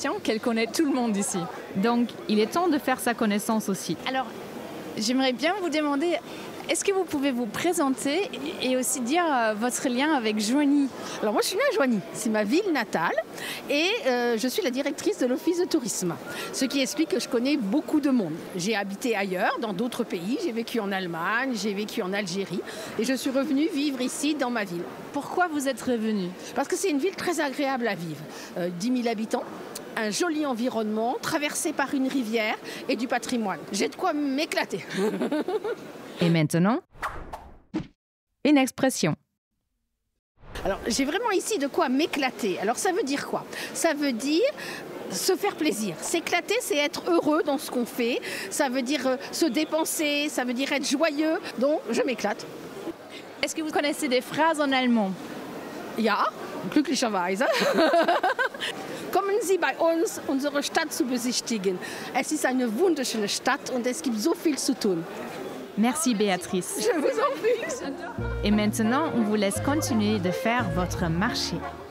l'impression qu'elle connaît tout le monde ici. Donc, il est temps de faire sa connaissance aussi. Alors, j'aimerais bien vous demander, est-ce que vous pouvez vous présenter et aussi dire votre lien avec Joigny? Alors moi je suis née à Joigny, c'est ma ville natale et je suis la directrice de l'office de tourisme. Ce qui explique que je connais beaucoup de monde. J'ai habité ailleurs, dans d'autres pays, j'ai vécu en Allemagne, j'ai vécu en Algérie et je suis revenue vivre ici dans ma ville. Pourquoi vous êtes revenue? Parce que c'est une ville très agréable à vivre. 10 000 habitants. Un joli environnement, traversé par une rivière et du patrimoine. J'ai de quoi m'éclater. Et maintenant, une expression. Alors, j'ai vraiment ici de quoi m'éclater. Alors, ça veut dire quoi? Ça veut dire se faire plaisir. S'éclater, c'est être heureux dans ce qu'on fait. Ça veut dire se dépenser, ça veut dire être joyeux. Donc, je m'éclate. Est-ce que vous connaissez des phrases en allemand? Ja, glücklicherweise. Kommen Sie bei uns, unsere Stadt zu besichtigen. Es ist eine wunderschöne Stadt und es gibt so viel zu tun. Merci Béatrice. Je vous en prie. Et maintenant, on vous laisse continuer de faire votre marché.